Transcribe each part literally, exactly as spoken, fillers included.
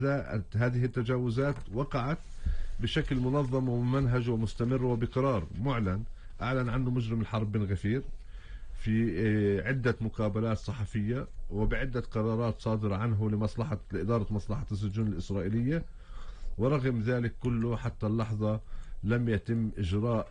هذه التجاوزات وقعت بشكل منظم وممنهج ومستمر وبقرار معلن أعلن عنه مجرم الحرب بن غفير في عدة مقابلات صحفية وبعدة قرارات صادرة عنه لمصلحة لإدارة مصلحة السجون الإسرائيلية. ورغم ذلك كله حتى اللحظة لم يتم إجراء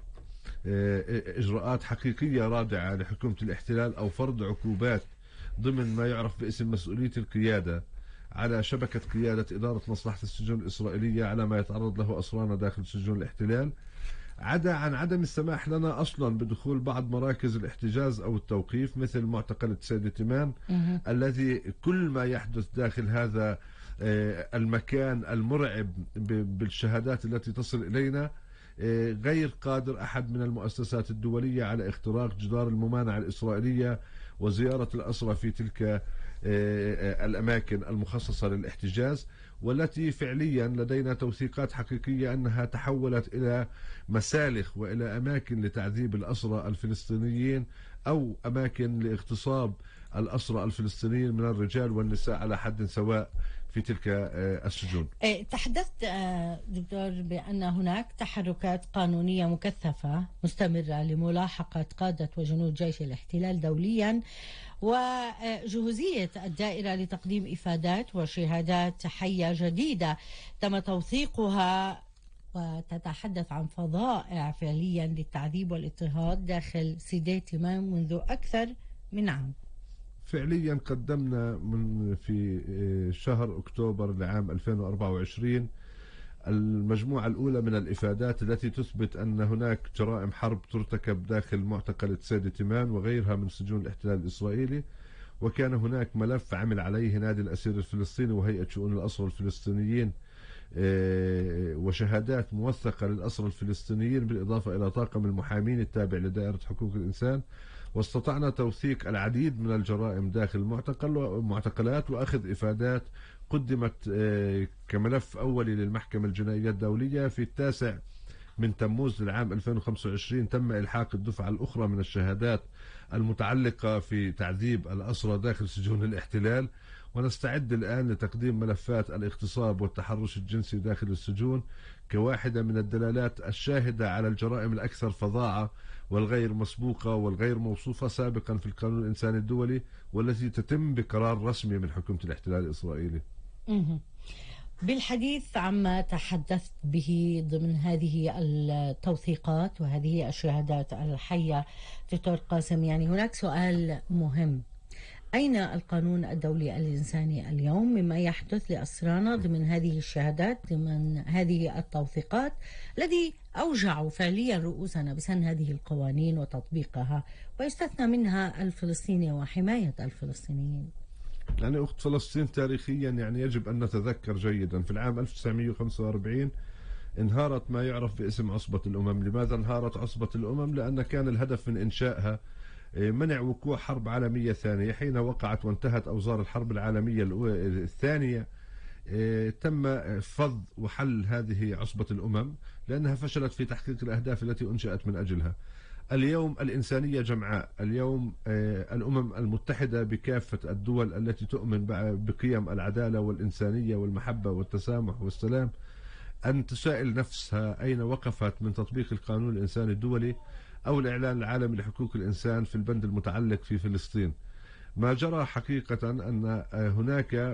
إجراءات حقيقية رادعة لحكومة الاحتلال أو فرض عقوبات ضمن ما يعرف باسم مسؤولية القيادة على شبكة قيادة إدارة مصلحة السجون الإسرائيلية على ما يتعرض له أسرانا داخل سجون الاحتلال، عدا عن عدم السماح لنا أصلا بدخول بعض مراكز الاحتجاز أو التوقيف مثل معتقل سيدي تيمان الذي كل ما يحدث داخل هذا المكان المرعب بالشهادات التي تصل إلينا غير قادر أحد من المؤسسات الدولية على اختراق جدار الممانعة الإسرائيلية وزيارة الأسرى في تلك الأماكن المخصصة للاحتجاز، والتي فعليا لدينا توثيقات حقيقية أنها تحولت إلى مسالخ وإلى أماكن لتعذيب الأسرى الفلسطينيين أو أماكن لاغتصاب الأسرى الفلسطينيين من الرجال والنساء على حد سواء في تلك السجون. تحدثت دكتور بأن هناك تحركات قانونية مكثفة مستمرة لملاحقة قادة وجنود جيش الاحتلال دوليا، وجهوزية الدائرة لتقديم إفادات وشهادات حية جديدة تم توثيقها، وتتحدث عن فظائع فعليا للتعذيب والاضطهاد داخل سيدي تيمان منذ أكثر من عام. فعليا قدمنا من في شهر أكتوبر لعام ألفين وأربعة وعشرين المجموعة الأولى من الإفادات التي تثبت أن هناك جرائم حرب ترتكب داخل معتقل سيدي تيمان وغيرها من سجون الاحتلال الإسرائيلي، وكان هناك ملف عمل عليه نادي الأسير الفلسطيني وهيئة شؤون الأسرى الفلسطينيين وشهادات موثقة للأسرى الفلسطينيين بالإضافة إلى طاقم المحامين التابع لدائرة حقوق الإنسان، واستطعنا توثيق العديد من الجرائم داخل المعتقل ومعتقلات وأخذ إفادات قدمت كملف أولي للمحكمة الجنائية الدولية. في التاسع من تموز للعام ألفين وخمسة وعشرين تم إلحاق الدفعة الأخرى من الشهادات المتعلقة في تعذيب الأسرى داخل سجون الاحتلال، ونستعد الآن لتقديم ملفات الاغتصاب والتحرش الجنسي داخل السجون كواحدة من الدلالات الشاهدة على الجرائم الأكثر فظاعة والغير مسبوقة والغير موصوفة سابقا في القانون الإنساني الدولي، والتي تتم بقرار رسمي من حكومة الاحتلال الإسرائيلي. بالحديث عما تحدثت به ضمن هذه التوثيقات وهذه الشهادات الحية دكتور قاسم، يعني هناك سؤال مهم: أين القانون الدولي الإنساني اليوم مما يحدث لأسرانا ضمن هذه الشهادات ضمن هذه التوثيقات الذي أوجعوا فعليا رؤوسنا بسن هذه القوانين وتطبيقها، ويستثنى منها الفلسطيني وحماية الفلسطينيين؟ يعني أخت فلسطين تاريخيا يعني يجب أن نتذكر جيدا في العام ألف وتسعمئة وخمسة وأربعين انهارت ما يعرف باسم عصبة الأمم. لماذا انهارت عصبة الأمم؟ لأن كان الهدف من إنشائها منع وقوع حرب عالمية ثانية. حين وقعت وانتهت أوزار الحرب العالمية الثانية تم فض وحل هذه عصبة الأمم لأنها فشلت في تحقيق الأهداف التي أنشأت من أجلها. اليوم الإنسانية جمعاء، اليوم الأمم المتحدة بكافة الدول التي تؤمن بقيم العدالة والإنسانية والمحبة والتسامح والسلام أن تسائل نفسها أين وقفت من تطبيق القانون الإنساني الدولي أو الإعلان العالمي لحقوق الإنسان في البند المتعلق في فلسطين. ما جرى حقيقة أن هناك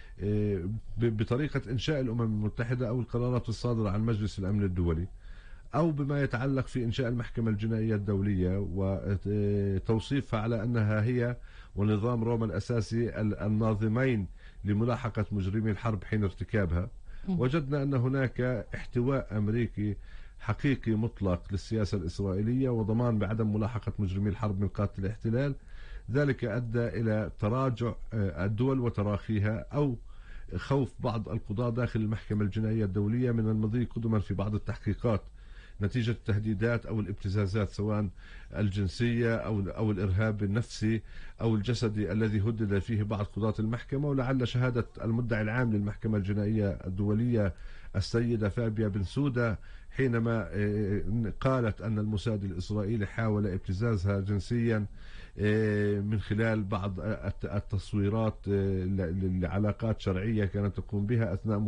بطريقة إنشاء الأمم المتحدة أو القرارات الصادرة عن مجلس الأمن الدولي أو بما يتعلق في إنشاء المحكمة الجنائية الدولية وتوصيفها على أنها هي ونظام روما الأساسي الناظمين لملاحقة مجرمي الحرب حين ارتكابها، وجدنا أن هناك احتواء أمريكي حقيقي مطلق للسياسة الإسرائيلية وضمان بعدم ملاحقة مجرمي الحرب من قادة الاحتلال. ذلك أدى إلى تراجع الدول وتراخيها أو خوف بعض القضاة داخل المحكمة الجنائية الدولية من المضي قدما في بعض التحقيقات نتيجة التهديدات أو الابتزازات سواء الجنسية أو أو الإرهاب النفسي أو الجسدي الذي هدد فيه بعض قضاة المحكمة. ولعل شهادة المدعي العام للمحكمة الجنائية الدولية السيدة فابيا بن سودا حينما قالت أن الموساد الإسرائيلي حاول ابتزازها جنسيا من خلال بعض التصويرات لعلاقات شرعية كانت تقوم بها أثناء